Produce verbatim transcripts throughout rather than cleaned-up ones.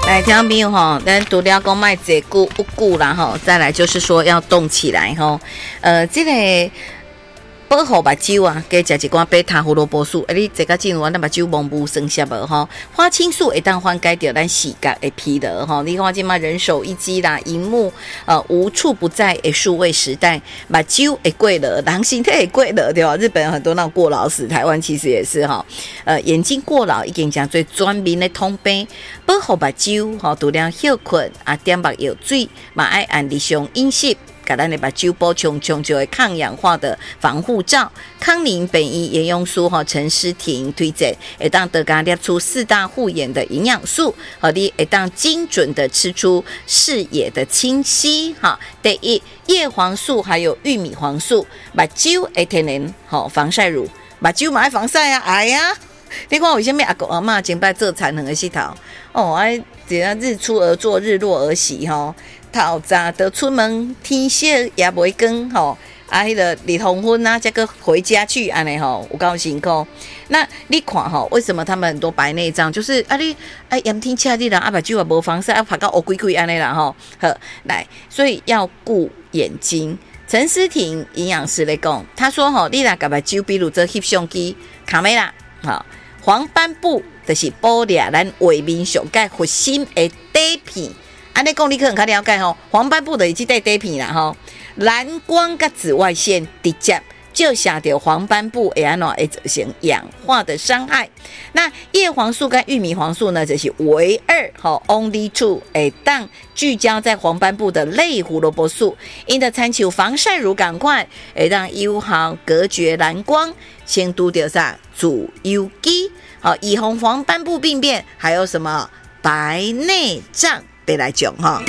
来，听众朋友哈，咱除了讲卖坐久不久啦哈，再来就是说要动起来哈。呃，这个保护目睭啊，加食一寡贝塔胡萝卜素，啊，你这个进入咱目睭蒙雾生涩无吼？花青素会当缓解掉咱视觉的疲劳吼。你看即马人手一机啦，荧幕呃无处不在的数位时代，目睭会过劳，人身体会过劳对吧？日本有很多那种过劳死，台湾其实也是哈。呃，眼睛过劳已经讲最专门的通病，保护目睭吼，除了休困啊，点目药水，嘛爱按日常饮食。给咱的目睭补充充足的抗氧化的防护罩。康宁本医研用书哈，陈诗婷推荐，会当得家列出四大护眼的营养素，好的，会当精准的吃出视野的清晰哈。第一，叶黄素还有玉米黄素，目睭的天然好防晒乳，目睭嘛爱防晒啊，哎呀。你看为什么阿公阿嬷前摆做产能的系统哦，哎，只要日出而作，日落而息吼，透早就出门，天色也袂光吼，啊，迄个日黄昏啊，这个回家去安尼吼，有够辛苦。那你看吼，为什么他们很多白内障？就是啊你啊炎天下日啦，啊目睭也无防晒，啊拍到乌鬼鬼安尼啦吼。好，来，所以要顾眼睛。陈思婷营养师来讲，他说吼，你若甲目睭比如做翕相机卡美啦，好。黄斑部就是保护咱画面上界核心的底片，安尼讲你可能较了解吼。黄斑部就是这块底片啦吼，蓝光甲紫外线直接照射到黄斑部，会安怎会造成氧化的伤害。那叶黄素跟玉米黄素呢，就是唯二吼 only two 会当聚焦在黄斑部的类胡萝卜素，因的参照防晒乳赶快会让有效隔绝蓝光。先拄到啥主 U G 好，以红黄斑部病变，还有什么白内障得来讲哈。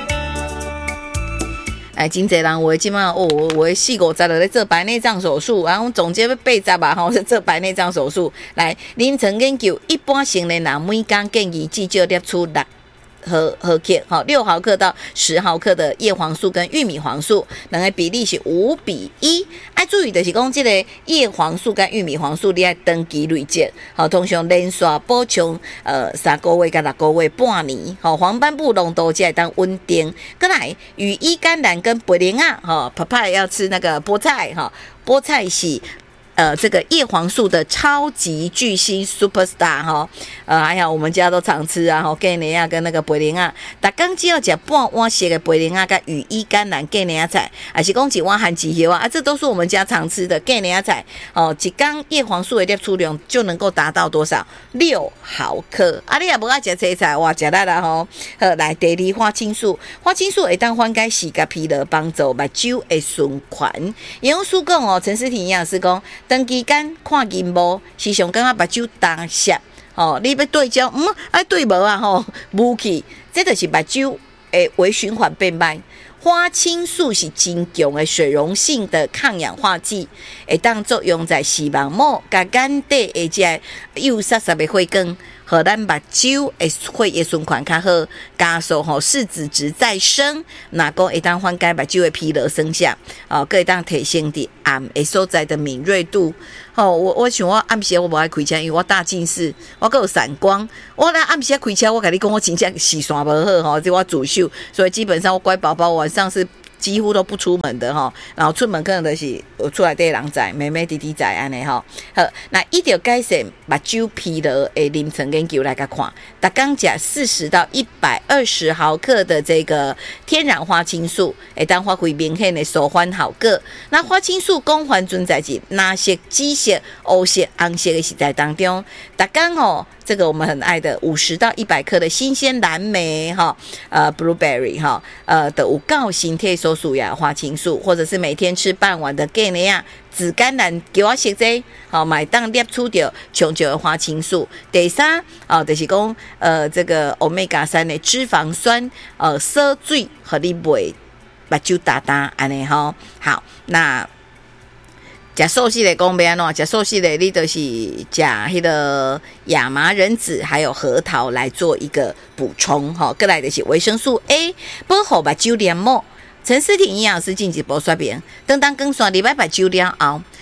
哎，真侪人我今嘛哦，我四五十了在做白内障手术，然后总结要八十吧，吼是做白内障手术。来，临床研究，一般成年人每天建议至少列出六毫毫克，好六毫克到十毫克的叶黄素跟玉米黄素，两个比例是五比一。爱注意的是讲，这个叶黄素跟玉米黄素，你爱长期累积，好，通常连续补充呃三个月到六个月半年，好，黄斑部浓度才会当稳定。再来，羽衣甘蓝跟白莲啊，哈，泡泡要吃那个菠菜，哈，菠菜是。呃，这个叶黄素的超级巨星 superstar 哈，呃，还有我们家都常吃啊，哈，芥莲啊跟那个白莲啊，大刚只要吃半碗色的白莲啊跟羽衣甘蓝芥莲菜，还是讲几碗含几叶啊，这都是我们家常吃的芥莲菜哦。一缸叶黄素的列出量就能够达到多少？六毫克。啊，你也不爱吃青菜，哇，吃力啦吼。好，来第二花青素，花青素会当缓解视觉疲劳，帮助目睭的循环。营养师讲哦，陈思婷营养师讲。长期间看荧幕，时常感觉目睭干涩，吼，你要对焦，嗯，爱对无啊，吼，无去，这就是目睭诶微循环变慢。花青素是真强的水溶性的抗氧化剂，会当作用在视网膜、甲眼底的这幼细细的血管，和咱目睭的血液循环较好，加速吼视紫质再生，那个会当缓解目睭的疲劳生效，哦，可以当提升伫暗的所在的敏锐度。哦，我我想我暗时我无爱开车，因为我大近视，我还有散光。我咧暗时开车，我跟你讲，我真正视线无好吼，就我主秀，所以基本上我乖宝宝晚上是几乎都不出门的哈，然后出门可能就是有出来对人在，妹妹弟弟在安尼哈。好，那一条改善目睭疲劳的临床研究来个看，大刚讲四十到一百二十毫克的这个天然花青素，会当发挥明显的舒缓效果。那花青素广泛存在于蓝色、紫色、黑色、红色的食材当中，大刚哦。这个我们很爱的五十到一百克的新鲜蓝莓哈，呃 blueberry 哈，呃的有高形体所属呀花青素，或者是每天吃半碗的芥莲啊、紫甘蓝，给我食这，好买当摄取到充足的花青素。第三啊，就是讲呃这个 omega 三的脂肪酸，呃锁水和你袂目睭大大安尼哈。好，那。吃素食的讲要安怎？吃素食的你就是吃迄个亚麻仁籽还有核桃来做一个补充哈。再来就是维生素 A， 保护目睭黏膜。陈思婷营养师进一步说明，当当更刷礼拜目睭了后，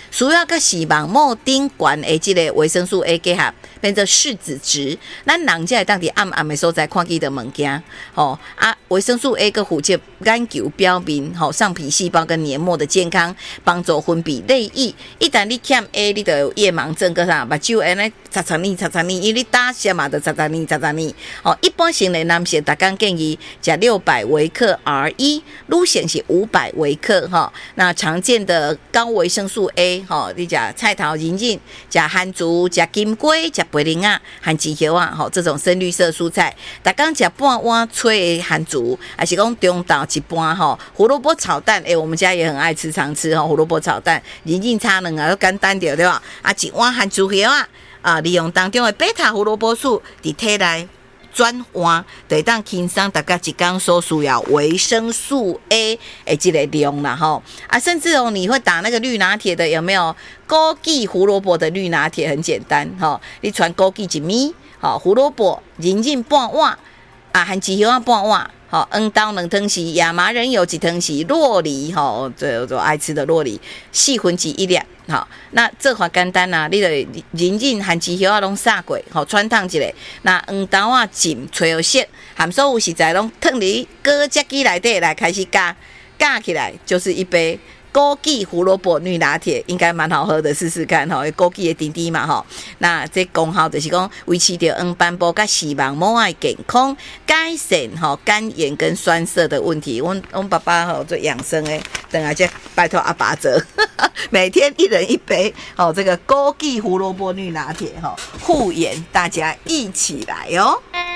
需要甲视网膜顶悬的这个维生素 A 结合，变成视紫质。咱人才会当伫暗暗的所在看见的物件，吼啊，维生素 A 个负责眼球表面吼上皮细胞跟黏膜的健康，帮助分泌泪液。一旦你欠 A， 你就有夜盲症，个啥目睭安尼擦擦呢擦擦呢，因为你打痧嘛，就擦擦呢擦擦呢。哦，一般成年男性，大家建议食六百微克 R 一，女性是五百微克哈。那常见的高维生素 A， 哈，你食菜头、人参、食番薯、食金龟、食白灵啊、和枝叶啊，吼，这种深绿色蔬菜，大家食半碗脆的番薯，还是讲中岛一半吼，胡萝卜炒蛋，诶、欸，我们家也很爱吃，常吃吼，胡萝卜炒蛋，人参炒卵啊，都简单点对吧？啊，一碗番薯叶啊，啊，利用当中的贝塔胡萝卜素伫体内转换，就会当轻松大家一天所需要维生素 A 的这个量啦吼啊，甚至哦，你会打那个绿拿铁的有没有？枸杞胡萝卜的绿拿铁很简单吼，你传枸杞一米，好胡萝卜、人参半碗啊，和枝叶半碗。好，黄豆两汤匙，亚麻仁油一汤匙，酪梨吼，这我爱吃的酪梨，细粉剂一两。好，那做法简单啊，你就人参和枝叶啊拢撒过，好穿烫一下。那黄豆啊浸吹好色，含所有食材拢烫伫锅接机内底来开始加，加起来就是一杯枸杞胡萝卜绿拿铁，应该蛮好喝的，试试看吼。枸杞的甜甜嘛吼，那这功效就是讲维持着黄斑部甲视网膜的健康，改善吼肝炎跟栓塞的问题。阮阮爸爸吼做养生的，等下再拜托阿爸做，每天一人一杯吼，这个枸杞胡萝卜绿拿铁吼，护眼，大家一起来哦。